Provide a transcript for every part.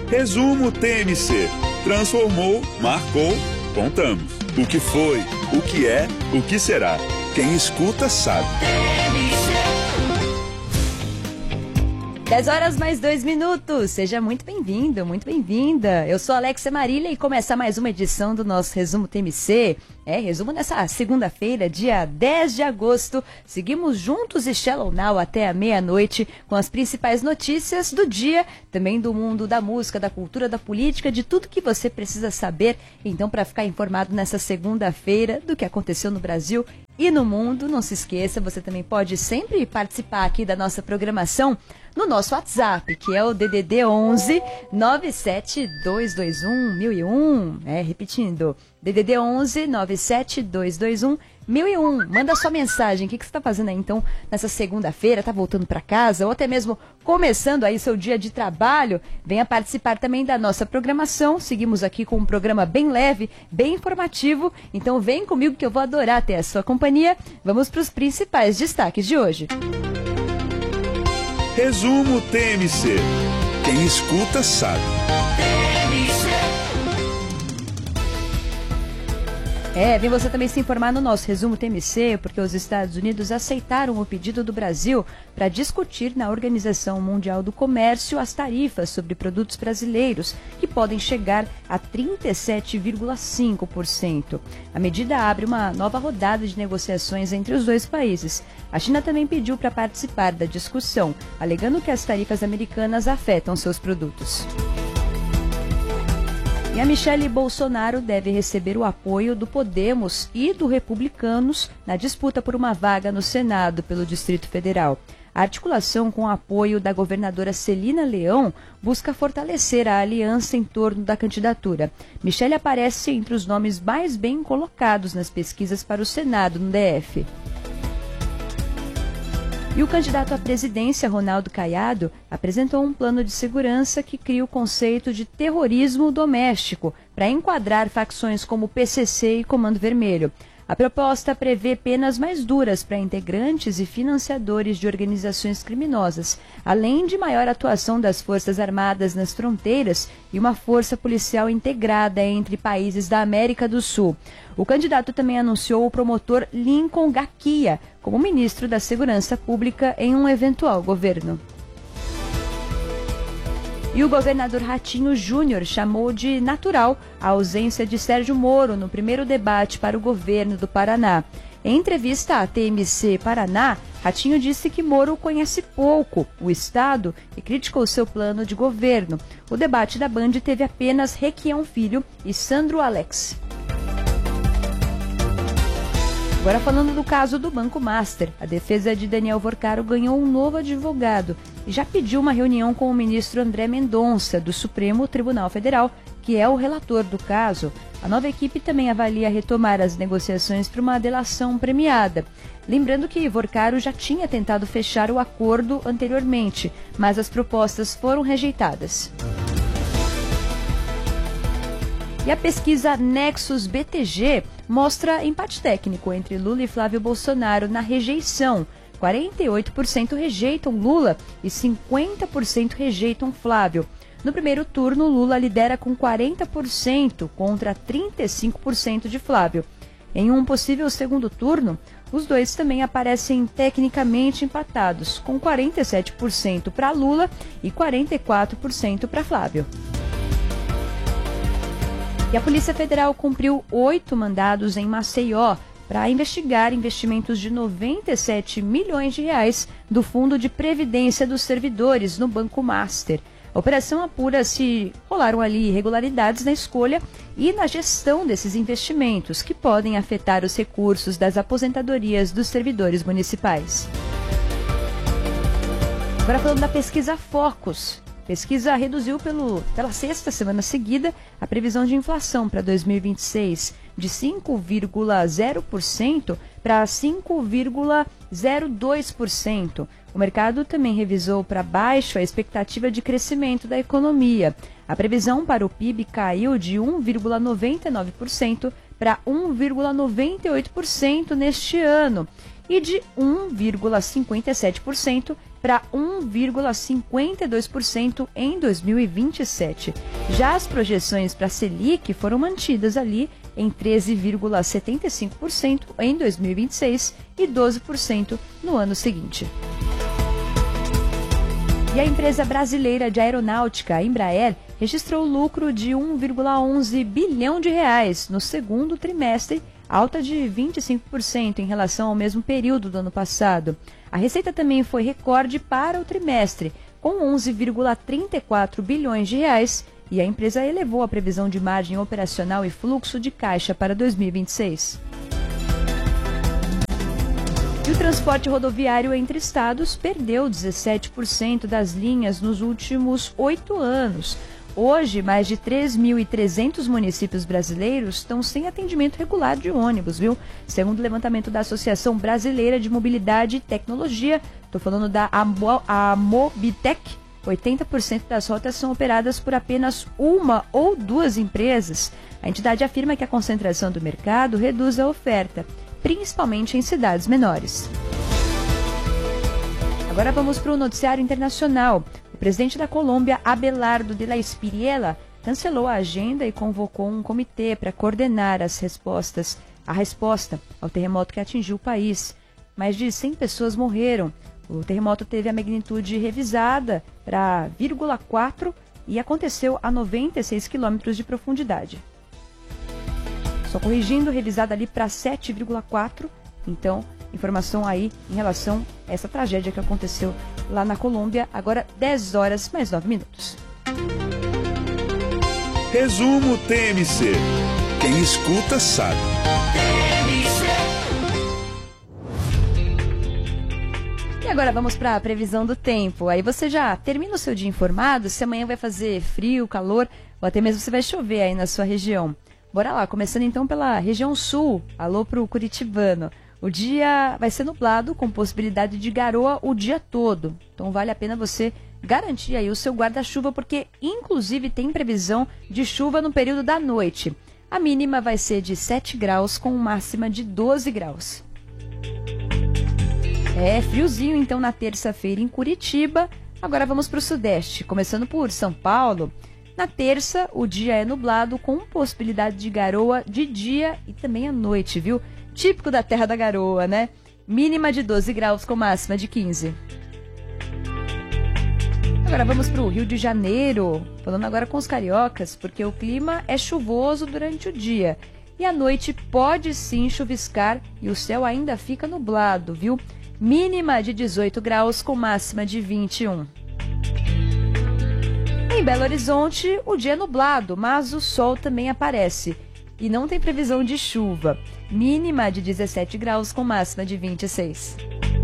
Resumo TMC. Transformou, marcou, contamos. O que foi, o que é, o que será. Quem escuta sabe. 10 horas mais 2 minutos. Seja muito bem-vindo, muito bem-vinda. Eu sou Alexia Marília e começa mais uma edição do nosso Resumo TMC. Resumo nessa segunda-feira, dia 10 de agosto. Seguimos juntos e Shallow Now até a meia-noite com as principais notícias do dia, também do mundo da música, da cultura, da política, de tudo que você precisa saber. Então, para ficar informado nessa segunda-feira do que aconteceu no Brasil e no mundo, não se esqueça, você também pode sempre participar aqui da nossa programação no nosso WhatsApp, que é o DDD 11 97221 1001. Repetindo, DDD 11 97221 1001. Manda sua mensagem. O que você está fazendo aí, então, nessa segunda-feira? Está voltando para casa? Ou até mesmo começando aí seu dia de trabalho? Venha participar também da nossa programação. Seguimos aqui com um programa bem leve, bem informativo. Então vem comigo que eu vou adorar ter a sua companhia. Vamos para os principais destaques de hoje. Resumo TMC. Quem escuta sabe. Vem você também se informar no nosso Resumo TMC, porque os Estados Unidos aceitaram o pedido do Brasil para discutir na Organização Mundial do Comércio as tarifas sobre produtos brasileiros, que podem chegar a 37,5%. A medida abre uma nova rodada de negociações entre os dois países. A China também pediu para participar da discussão, alegando que as tarifas americanas afetam seus produtos. E a Michelle Bolsonaro deve receber o apoio do Podemos e do Republicanos na disputa por uma vaga no Senado pelo Distrito Federal. A articulação com o apoio da governadora Celina Leão busca fortalecer a aliança em torno da candidatura. Michelle aparece entre os nomes mais bem colocados nas pesquisas para o Senado no DF. E o candidato à presidência, Ronaldo Caiado, apresentou um plano de segurança que cria o conceito de terrorismo doméstico para enquadrar facções como o PCC e Comando Vermelho. A proposta prevê penas mais duras para integrantes e financiadores de organizações criminosas, além de maior atuação das Forças Armadas nas fronteiras e uma força policial integrada entre países da América do Sul. O candidato também anunciou o promotor Lincoln Gaquia como ministro da Segurança Pública em um eventual governo. E o governador Ratinho Júnior chamou de natural a ausência de Sérgio Moro no primeiro debate para o governo do Paraná. Em entrevista à TMC Paraná, Ratinho disse que Moro conhece pouco o Estado e criticou seu plano de governo. O debate da Band teve apenas Requião Filho e Sandro Alex. Agora falando do caso do Banco Master, a defesa de Daniel Vorcaro ganhou um novo advogado e já pediu uma reunião com o ministro André Mendonça, do Supremo Tribunal Federal, que é o relator do caso. A nova equipe também avalia retomar as negociações para uma delação premiada. Lembrando que Vorcaro já tinha tentado fechar o acordo anteriormente, mas as propostas foram rejeitadas. E a pesquisa Nexus BTG mostra empate técnico entre Lula e Flávio Bolsonaro na rejeição. 48% rejeitam Lula e 50% rejeitam Flávio. No primeiro turno, Lula lidera com 40% contra 35% de Flávio. Em um possível segundo turno, os dois também aparecem tecnicamente empatados, com 47% para Lula e 44% para Flávio. E a Polícia Federal cumpriu 8 mandados em Maceió para investigar investimentos de 97 milhões de reais do Fundo de Previdência dos Servidores no Banco Master. A operação apura se rolaram ali irregularidades na escolha e na gestão desses investimentos, que podem afetar os recursos das aposentadorias dos servidores municipais. Agora falando da pesquisa Focus. A pesquisa reduziu pela sexta semana seguida a previsão de inflação para 2026 de 5,0% para 5,02%. O mercado também revisou para baixo a expectativa de crescimento da economia. A previsão para o PIB caiu de 1,99% para 1,98% neste ano e de 1,57% para 1,52% em 2027. Já as projeções para a Selic foram mantidas ali em 13,75% em 2026 e 12% no ano seguinte. E a empresa brasileira de aeronáutica, a Embraer, registrou lucro de 1,11 bilhão de reais no segundo trimestre, alta de 25% em relação ao mesmo período do ano passado. A receita também foi recorde para o trimestre, com 11,34 bilhões de reais, e a empresa elevou a previsão de margem operacional e fluxo de caixa para 2026. E o transporte rodoviário entre estados perdeu 17% das linhas nos últimos 8 anos. Hoje, mais de 3.300 municípios brasileiros estão sem atendimento regular de ônibus, viu? Segundo o levantamento da Associação Brasileira de Mobilidade e Tecnologia, estou falando da Mobitec, 80% das rotas são operadas por apenas uma ou duas empresas. A entidade afirma que a concentração do mercado reduz a oferta, principalmente em cidades menores. Agora vamos para o noticiário internacional. O presidente da Colômbia, Abelardo de la Espriella, cancelou a agenda e convocou um comitê para coordenar a resposta ao terremoto que atingiu o país. Mais de 100 pessoas morreram. O terremoto teve a magnitude revisada para 0,4 e aconteceu a 96 quilômetros de profundidade. Só corrigindo, revisada ali para 7,4. Então, informação aí em relação a essa tragédia que aconteceu lá na Colômbia. Agora, 10 horas mais 9 minutos. Resumo TMC. Quem escuta sabe. E agora vamos para a previsão do tempo. Aí você já termina o seu dia informado se amanhã vai fazer frio, calor ou até mesmo se vai chover aí na sua região. Bora lá, começando então pela região sul. Alô pro curitibano. O dia vai ser nublado com possibilidade de garoa o dia todo. Então vale a pena você garantir aí o seu guarda-chuva porque inclusive tem previsão de chuva no período da noite. A mínima vai ser de 7 graus com máxima de 12 graus. É friozinho então na terça-feira em Curitiba. Agora vamos para o sudeste, começando por São Paulo. Na terça, o dia é nublado com possibilidade de garoa de dia e também à noite, viu? Típico da terra da garoa, né? Mínima de 12 graus com máxima de 15. Agora vamos para o Rio de Janeiro, falando agora com os cariocas, porque o clima é chuvoso durante o dia. E à noite pode sim chuviscar e o céu ainda fica nublado, viu? Mínima de 18 graus com máxima de 21. Em Belo Horizonte, o dia é nublado, mas o sol também aparece. E não tem previsão de chuva. Mínima de 17 graus com máxima de 26.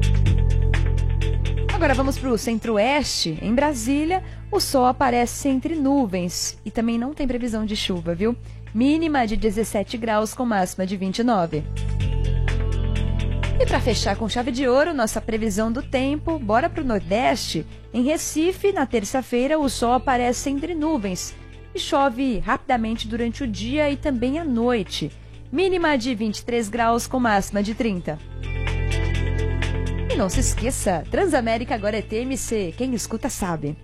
Agora vamos para o centro-oeste. Em Brasília, o sol aparece entre nuvens. E também não tem previsão de chuva, viu? Mínima de 17 graus com máxima de 29. E para fechar com chave de ouro, nossa previsão do tempo, bora para o Nordeste. Em Recife, na terça-feira, o sol aparece entre nuvens e chove rapidamente durante o dia e também à noite. Mínima de 23 graus com máxima de 30. E não se esqueça, Transamérica agora é TMC, quem escuta sabe.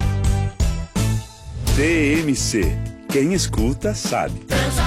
TMC, quem escuta sabe.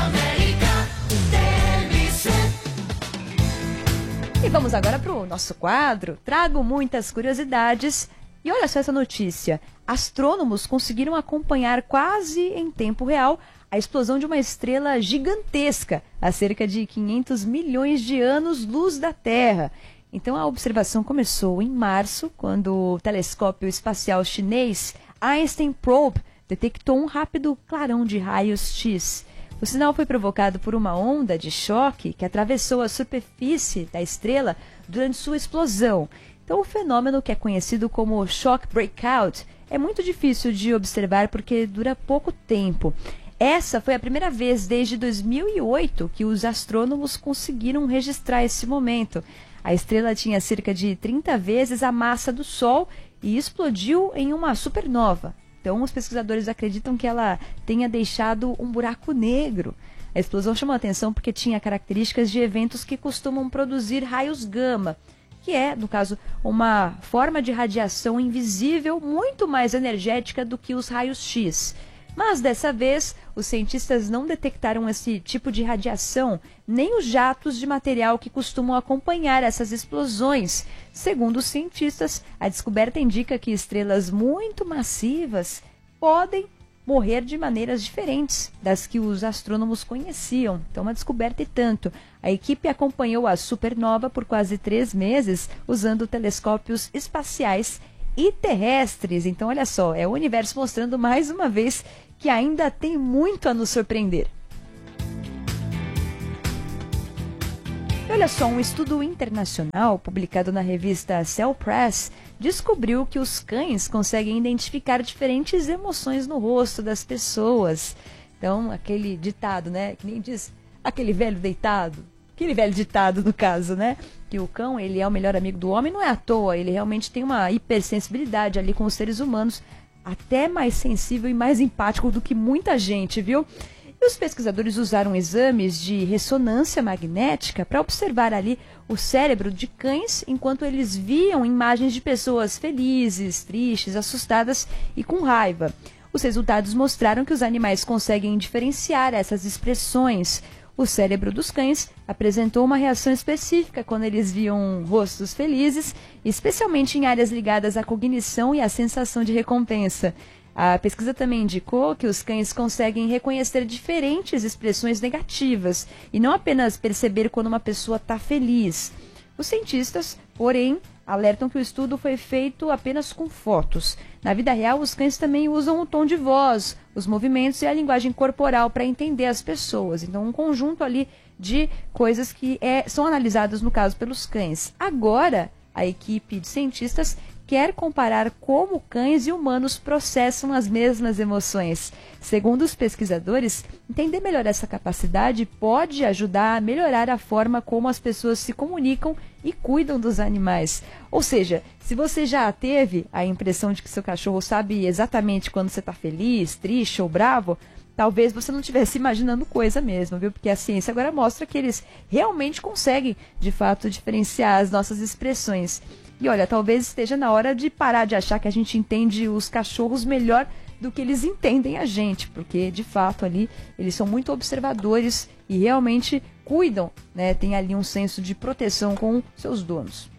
E vamos agora para o nosso quadro. Trago muitas curiosidades. E olha só essa notícia. Astrônomos conseguiram acompanhar quase em tempo real a explosão de uma estrela gigantesca a cerca de 500 milhões de anos-luz da Terra. Então a observação começou em março, quando o telescópio espacial chinês Einstein Probe detectou um rápido clarão de raios X. O sinal foi provocado por uma onda de choque que atravessou a superfície da estrela durante sua explosão. Então, o fenômeno, que é conhecido como shock breakout, é muito difícil de observar porque dura pouco tempo. Essa foi a primeira vez desde 2008 que os astrônomos conseguiram registrar esse momento. A estrela tinha cerca de 30 vezes a massa do Sol e explodiu em uma supernova. Então, os pesquisadores acreditam que ela tenha deixado um buraco negro. A explosão chamou a atenção porque tinha características de eventos que costumam produzir raios gama, que é, no caso, uma forma de radiação invisível muito mais energética do que os raios X. Mas dessa vez, os cientistas não detectaram esse tipo de radiação, nem os jatos de material que costumam acompanhar essas explosões. Segundo os cientistas, a descoberta indica que estrelas muito massivas podem morrer de maneiras diferentes das que os astrônomos conheciam. Então, uma descoberta e tanto. A equipe acompanhou a supernova por quase 3 meses, usando telescópios espaciais e terrestres. Então, olha só, é o universo mostrando mais uma vez que ainda tem muito a nos surpreender. E olha só, um estudo internacional publicado na revista Cell Press descobriu que os cães conseguem identificar diferentes emoções no rosto das pessoas. Então, aquele ditado, né, que nem diz aquele velho deitado, aquele velho ditado no caso, né, que o cão, ele é o melhor amigo do homem, não é à toa, ele realmente tem uma hipersensibilidade ali com os seres humanos, até mais sensível e mais empático do que muita gente, viu? E os pesquisadores usaram exames de ressonância magnética para observar ali o cérebro de cães enquanto eles viam imagens de pessoas felizes, tristes, assustadas e com raiva. Os resultados mostraram que os animais conseguem diferenciar essas expressões. O cérebro dos cães apresentou uma reação específica quando eles viam rostos felizes, especialmente em áreas ligadas à cognição e à sensação de recompensa. A pesquisa também indicou que os cães conseguem reconhecer diferentes expressões negativas e não apenas perceber quando uma pessoa está feliz. Os cientistas, porém, alertam que o estudo foi feito apenas com fotos. Na vida real, os cães também usam o tom de voz, os movimentos e a linguagem corporal para entender as pessoas. Então, um conjunto ali de coisas que são analisadas, no caso, pelos cães. Agora, a equipe de cientistas quer comparar como cães e humanos processam as mesmas emoções. Segundo os pesquisadores, entender melhor essa capacidade pode ajudar a melhorar a forma como as pessoas se comunicam e cuidam dos animais. Ou seja, se você já teve a impressão de que seu cachorro sabe exatamente quando você está feliz, triste ou bravo, talvez você não estivesse imaginando coisa mesmo, viu? Porque a ciência agora mostra que eles realmente conseguem, de fato, diferenciar as nossas expressões. E olha, talvez esteja na hora de parar de achar que a gente entende os cachorros melhor do que eles entendem a gente, porque de fato ali eles são muito observadores e realmente cuidam, né? Tem ali um senso de proteção com seus donos.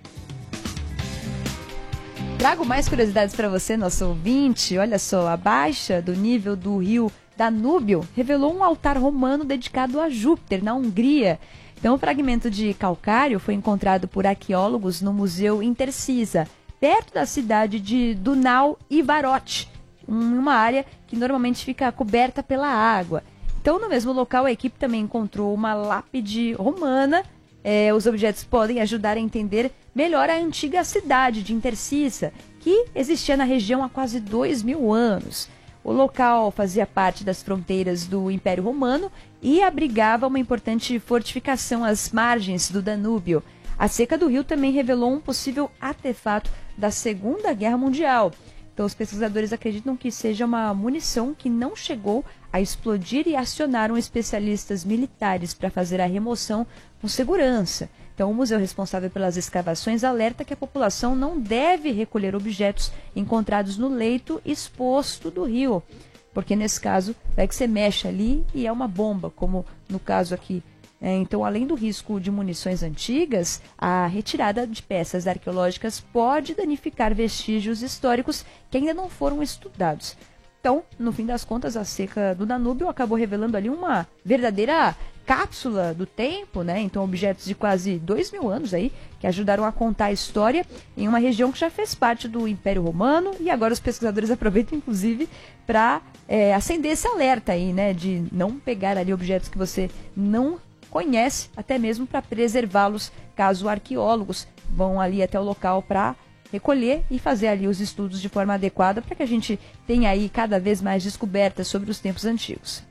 Trago mais curiosidades para você, nosso ouvinte. Olha só, a baixa do nível do rio Danúbio revelou um altar romano dedicado a Júpiter, na Hungria. Então, o fragmento de calcário foi encontrado por arqueólogos no Museu Intercisa, perto da cidade de Dunau e Varote, uma área que normalmente fica coberta pela água. Então, no mesmo local, a equipe também encontrou uma lápide romana. Os objetos podem ajudar a entender melhor a antiga cidade de Intercisa, que existia na região há quase 2.000 anos. O local fazia parte das fronteiras do Império Romano e abrigava uma importante fortificação às margens do Danúbio. A seca do rio também revelou um possível artefato da Segunda Guerra Mundial. Então, os pesquisadores acreditam que seja uma munição que não chegou a explodir e acionaram especialistas militares para fazer a remoção com segurança. Então, o museu responsável pelas escavações alerta que a população não deve recolher objetos encontrados no leito exposto do rio, porque nesse caso vai que você mexe ali e é uma bomba, como no caso aqui. Então, além do risco de munições antigas, a retirada de peças arqueológicas pode danificar vestígios históricos que ainda não foram estudados. Então, no fim das contas, a seca do Danúbio acabou revelando ali uma verdadeira cápsula do tempo, né? Então, objetos de quase 2.000 anos aí, que ajudaram a contar a história em uma região que já fez parte do Império Romano, e agora os pesquisadores aproveitam, inclusive, para acender esse alerta aí, né? De não pegar ali objetos que você não conhece, até mesmo para preservá-los, caso arqueólogos vão ali até o local para recolher e fazer ali os estudos de forma adequada para que a gente tenha aí cada vez mais descobertas sobre os tempos antigos.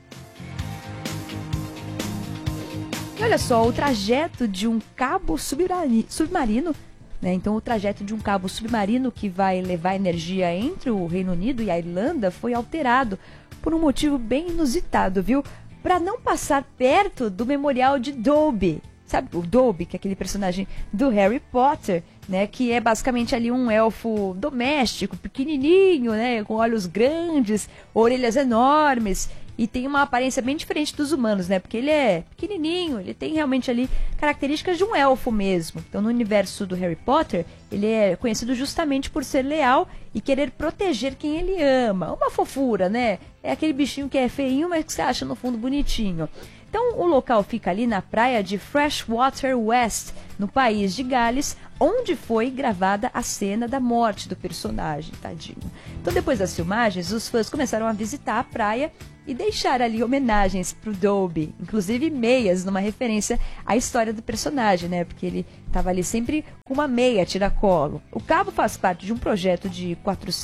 E olha só, o trajeto de um cabo submarino, né? Então o trajeto de um cabo submarino que vai levar energia entre o Reino Unido e a Irlanda foi alterado por um motivo bem inusitado, viu? para não passar perto do memorial de Dobby. Sabe o Dobby, que é aquele personagem do Harry Potter, né? Que é basicamente ali um elfo doméstico, pequenininho, né? Com olhos grandes, orelhas enormes. E tem uma aparência bem diferente dos humanos, né? Porque ele é pequenininho, ele tem realmente ali características de um elfo mesmo. Então, no universo do Harry Potter, ele é conhecido justamente por ser leal e querer proteger quem ele ama. Uma fofura, né? É aquele bichinho que é feinho, mas que você acha no fundo bonitinho. Então, o local fica ali na praia de Freshwater West, no país de Gales, onde foi gravada a cena da morte do personagem, tadinho. Então, depois das filmagens, os fãs começaram a visitar a praia e deixar ali homenagens pro Dobby, inclusive meias, numa referência à história do personagem, né? Porque ele estava ali sempre com uma meia tiracolo. O cabo faz parte de um projeto de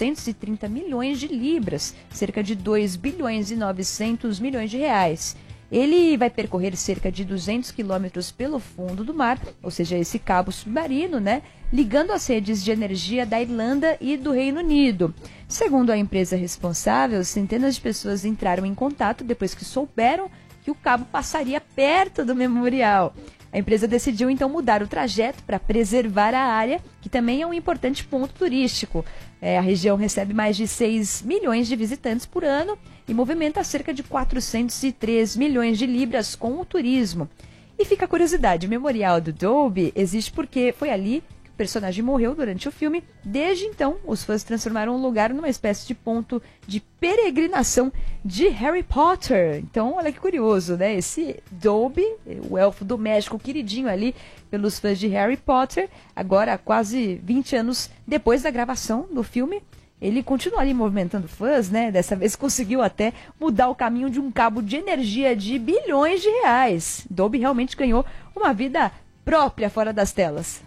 430 milhões de libras, cerca de 2 bilhões e 900 milhões de reais. Ele vai percorrer cerca de 200 quilômetros pelo fundo do mar, ou seja, esse cabo submarino, né? Ligando as redes de energia da Irlanda e do Reino Unido. Segundo a empresa responsável, centenas de pessoas entraram em contato depois que souberam que o cabo passaria perto do memorial. A empresa decidiu então mudar o trajeto para preservar a área, que também é um importante ponto turístico. A região recebe mais de 6 milhões de visitantes por ano e movimenta cerca de 403 milhões de libras com o turismo. E fica a curiosidade, o memorial do Dobby existe porque foi ali que o personagem morreu durante o filme. Desde então, os fãs transformaram o lugar numa espécie de ponto de peregrinação de Harry Potter. Então, olha que curioso, né? Esse Dobby, o elfo doméstico queridinho ali pelos fãs de Harry Potter, agora quase 20 anos depois da gravação do filme, ele continua ali movimentando fãs, né? Dessa vez conseguiu até mudar o caminho de um cabo de energia de bilhões de reais. Dobby realmente ganhou uma vida própria fora das telas.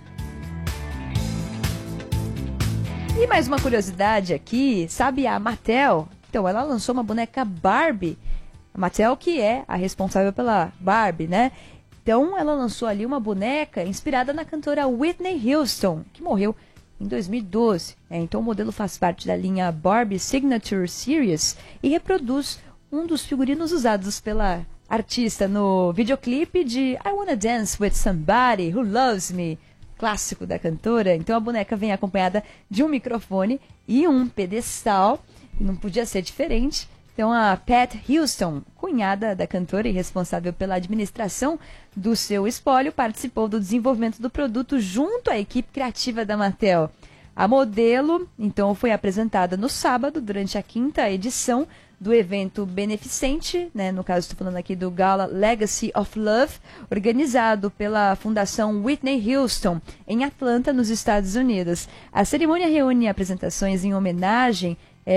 E mais uma curiosidade aqui, sabe a Mattel? Então, ela lançou uma boneca Barbie. A Mattel que é a responsável pela Barbie, né? Então, ela lançou ali uma boneca inspirada na cantora Whitney Houston, que morreu em 2012. Então, o modelo faz parte da linha Barbie Signature Series e reproduz um dos figurinos usados pela artista no videoclipe de I Wanna Dance With Somebody Who Loves Me, clássico da cantora. Então, a boneca vem acompanhada de um microfone e um pedestal, e não podia ser diferente. Então, a Pat Houston, cunhada da cantora e responsável pela administração do seu espólio, participou do desenvolvimento do produto junto à equipe criativa da Mattel. A modelo, então, foi apresentada no sábado, durante a 5ª edição do evento beneficente, né? No caso, estou falando aqui do Gala Legacy of Love, organizado pela Fundação Whitney Houston, em Atlanta, nos Estados Unidos. A cerimônia reúne apresentações em homenagens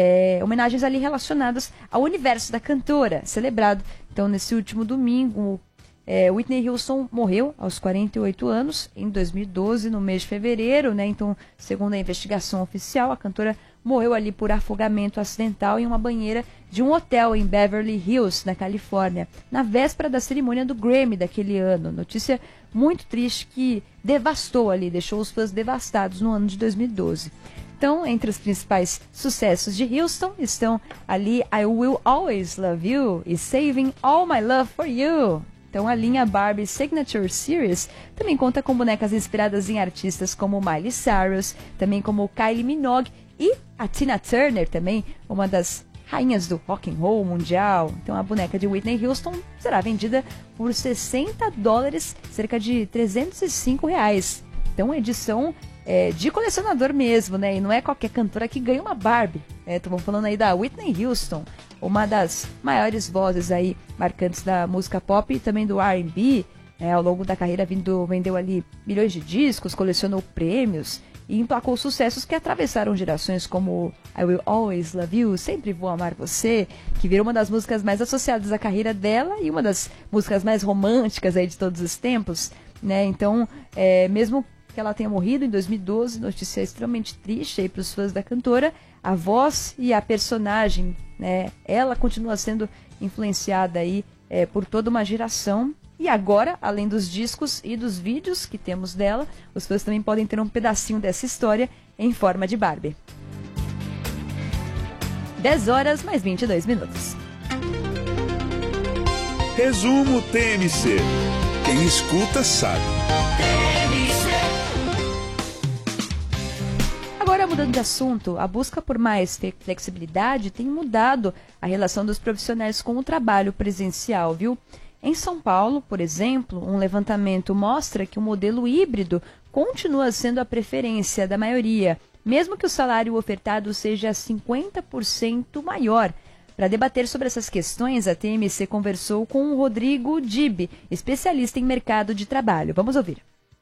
ali relacionadas ao universo da cantora, celebrado. Então, nesse último domingo, Whitney Houston morreu aos 48 anos, em 2012, no mês de fevereiro, né? Então, segundo a investigação oficial, a cantora morreu ali por afogamento acidental em uma banheira de um hotel em Beverly Hills, na Califórnia, na véspera da cerimônia do Grammy daquele ano. Notícia muito triste que devastou ali, deixou os fãs devastados no ano de 2012. Então, entre os principais sucessos de Houston estão ali I Will Always Love You e Saving All My Love For You. Então, a linha Barbie Signature Series também conta com bonecas inspiradas em artistas como Miley Cyrus, também como Kylie Minogue e a Tina Turner também, uma das rainhas do rock and roll mundial. Então, a boneca de Whitney Houston será vendida por $60, cerca de R$305. Então, edição de colecionador mesmo, né? E não é qualquer cantora que ganha uma Barbie. Estamos falando aí da Whitney Houston, uma das maiores vozes aí marcantes da música pop e também do R&B. Ao longo da carreira vendeu ali milhões de discos, colecionou prêmios e emplacou sucessos que atravessaram gerações, como I Will Always Love You, Sempre Vou Amar Você, que virou uma das músicas mais associadas à carreira dela e uma das músicas mais românticas aí de todos os tempos, né? Então, mesmo que ela tenha morrido em 2012, notícia extremamente triste aí para os fãs da cantora, a voz e a personagem, né? Ela continua sendo influenciada aí por toda uma geração. E agora, além dos discos e dos vídeos que temos dela, os fãs também podem ter um pedacinho dessa história em forma de Barbie. 10 horas mais 22 minutos. Resumo TMC. Quem escuta sabe. Agora, mudando de assunto, a busca por mais flexibilidade tem mudado a relação dos profissionais com o trabalho presencial, viu? Em São Paulo, por exemplo, um levantamento mostra que o modelo híbrido continua sendo a preferência da maioria, mesmo que o salário ofertado seja 50% maior. Para debater sobre essas questões, a TMC conversou com o Rodrigo Dib, especialista em mercado de trabalho. Vamos ouvir.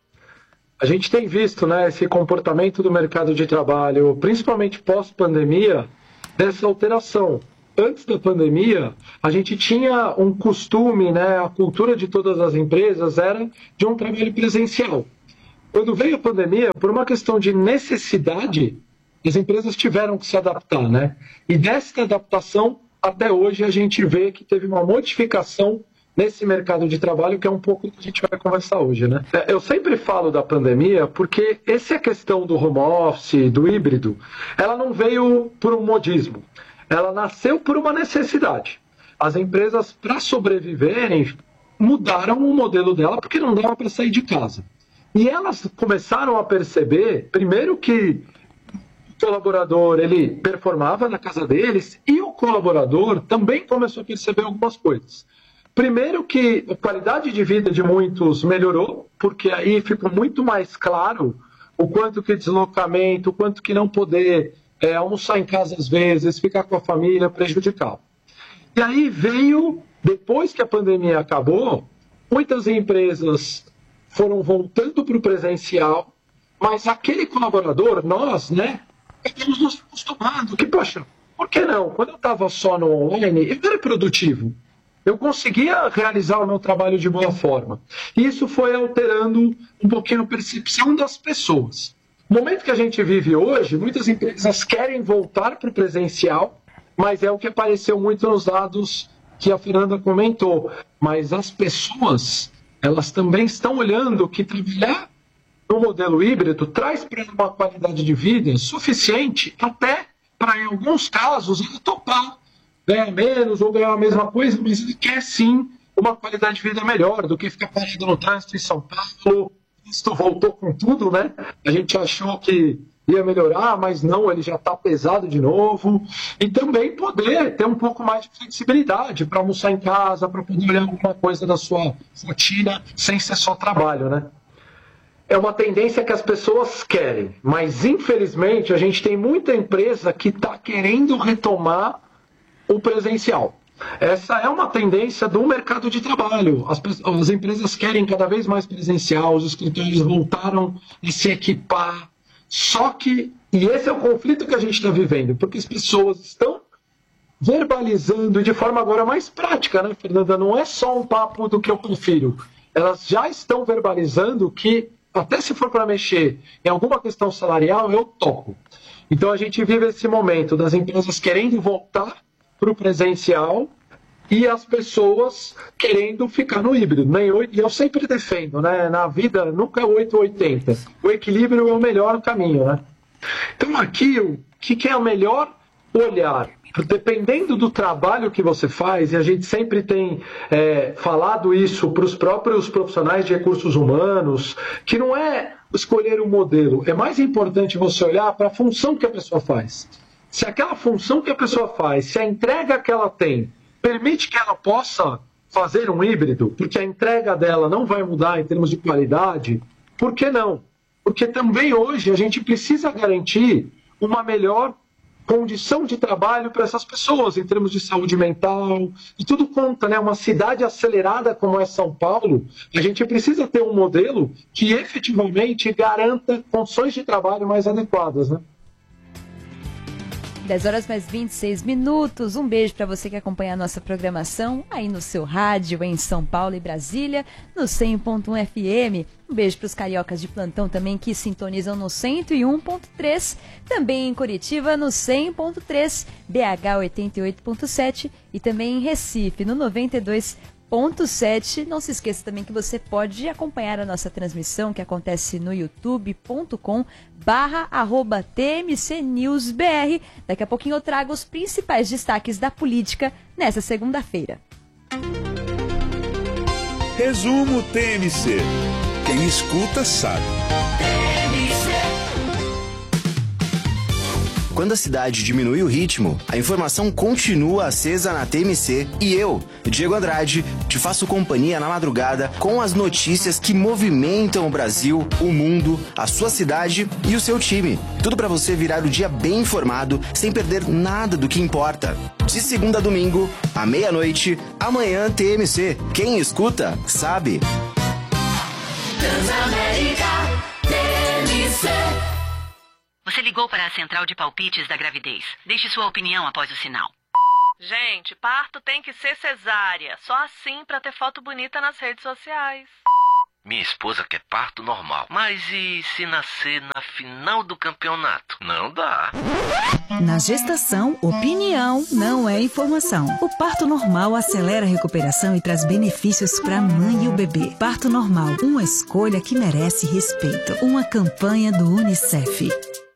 A gente tem visto, esse comportamento do mercado de trabalho, principalmente pós-pandemia, dessa alteração. Antes da pandemia, a gente tinha um costume, a cultura de todas as empresas era de um trabalho presencial. Quando veio a pandemia, por uma questão de necessidade, as empresas tiveram que se adaptar, E dessa adaptação, até hoje, a gente vê que teve uma modificação nesse mercado de trabalho, que é um pouco do que a gente vai conversar hoje, Eu sempre falo da pandemia porque essa questão do home office, do híbrido, ela não veio por um modismo. Ela nasceu por uma necessidade. As empresas, para sobreviverem, mudaram o modelo dela porque não dava para sair de casa. E elas começaram a perceber, primeiro que o colaborador ele performava na casa deles e o colaborador também começou a perceber algumas coisas. Primeiro que a qualidade de vida de muitos melhorou, porque aí ficou muito mais claro o quanto que deslocamento, o quanto que não poder almoçar em casa às vezes, ficar com a família, prejudicava. E aí veio, depois que a pandemia acabou, muitas empresas foram voltando para o presencial, mas aquele colaborador, nós, estamos nos acostumando, que, poxa, por que não? Quando eu estava só no online, eu era produtivo. Eu conseguia realizar o meu trabalho de boa forma. E isso foi alterando um pouquinho a percepção das pessoas. No momento que a gente vive hoje, muitas empresas querem voltar para o presencial, mas é o que apareceu muito nos dados que a Fernanda comentou. Mas as pessoas, elas também estão olhando que trabalhar no modelo híbrido traz para uma qualidade de vida suficiente até para, em alguns casos, ele topar ganhar menos ou ganhar a mesma coisa, mas ele quer sim uma qualidade de vida melhor do que ficar parado no trânsito em São Paulo. Isso voltou com tudo, A gente achou que ia melhorar, mas não, ele já está pesado de novo. E também poder ter um pouco mais de flexibilidade para almoçar em casa, para poder olhar alguma coisa da sua rotina sem ser só trabalho, É uma tendência que as pessoas querem, mas infelizmente a gente tem muita empresa que está querendo retomar o presencial. Essa é uma tendência do mercado de trabalho. As empresas querem cada vez mais presencial, os escritórios voltaram a se equipar. Só que, e esse é o conflito que a gente está vivendo, porque as pessoas estão verbalizando de forma agora mais prática, Fernanda? Não é só um papo do que eu prefiro. Elas já estão verbalizando que, até se for para mexer em alguma questão salarial, eu topo. Então a gente vive esse momento das empresas querendo voltar para o presencial e as pessoas querendo ficar no híbrido. E eu sempre defendo, na vida nunca é 8 ou 80. O equilíbrio é o melhor caminho. Então aqui, o que é o melhor olhar? Dependendo do trabalho que você faz, e a gente sempre tem falado isso para os próprios profissionais de recursos humanos, que não é escolher um modelo, é mais importante você olhar para a função que a pessoa faz. Se aquela função que a pessoa faz, se a entrega que ela tem, permite que ela possa fazer um híbrido, porque a entrega dela não vai mudar em termos de qualidade, por que não? Porque também hoje a gente precisa garantir uma melhor condição de trabalho para essas pessoas, em termos de saúde mental, e tudo conta, Uma cidade acelerada como é São Paulo, a gente precisa ter um modelo que efetivamente garanta condições de trabalho mais adequadas, 10 horas mais 26 minutos. Um beijo para você que acompanha a nossa programação aí no seu rádio em São Paulo e Brasília, no 100.1 FM. Um beijo para os cariocas de plantão também que sintonizam no 101.3, também em Curitiba no 100.3, BH 88.7 e também em Recife no 92.7. Não se esqueça também que você pode acompanhar a nossa transmissão que acontece no youtube.com/TMCNewsBR. Daqui a pouquinho eu trago os principais destaques da política nessa segunda-feira. Resumo TMC. Quem escuta sabe. Quando a cidade diminui o ritmo, a informação continua acesa na TMC e eu, Diego Andrade, te faço companhia na madrugada com as notícias que movimentam o Brasil, o mundo, a sua cidade e o seu time. Tudo para você virar o dia bem informado, sem perder nada do que importa. De segunda a domingo, à meia-noite, amanhã TMC. Quem escuta, sabe. Transamérica TMC. Você ligou para a central de palpites da gravidez. Deixe sua opinião após o sinal. Gente, parto tem que ser cesárea. Só assim pra ter foto bonita nas redes sociais. Minha esposa quer parto normal. Mas e se nascer na final do campeonato? Não dá. Na gestação, opinião não é informação. O parto normal acelera a recuperação e traz benefícios para a mãe e o bebê. Parto normal, uma escolha que merece respeito. Uma campanha do UNICEF.